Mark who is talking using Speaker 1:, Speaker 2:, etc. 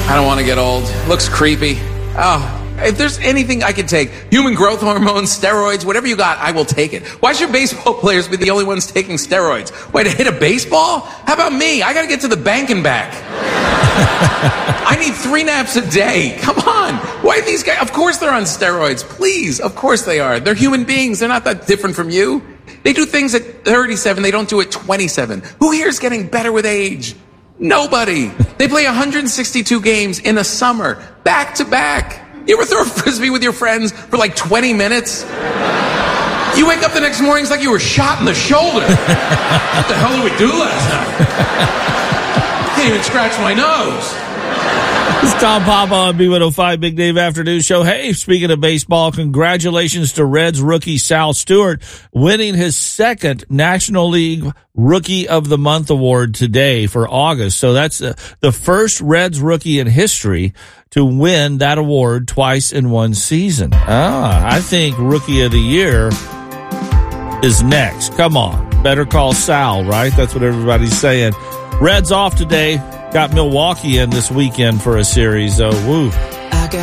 Speaker 1: I don't want to get old. Looks creepy. Oh, if there's anything I could take, human growth hormones, steroids, whatever you got, I will take it. Why should baseball players be the only ones taking steroids? Wait, to hit a baseball? How about me? I got to get to the bank and back. I need 3 naps a day. Come on. Why are these guys? Of course they're on steroids. Please. Of course they are. They're human beings. They're not that different from you. They do things at 37. They don't do at 27. Who here is getting better with age? Nobody. They play 162 games in a summer, back to back. You ever throw a frisbee with your friends for like 20 minutes? You wake up the next morning, it's like you were shot in the shoulder. What the hell did we do last night? Can't even scratch my nose.
Speaker 2: It's Tom Papa on B105 Big Dave Afternoon Show. Hey, speaking of baseball, congratulations to Reds rookie Sal Stewart winning his 2nd National League Rookie of the Month award today for August. So that's the first Reds rookie in history to win that award twice in one season. I think Rookie of the Year is next. Come on. Better call Sal, right? That's what everybody's saying. Reds off today. Got Milwaukee in this weekend for a series, so woo.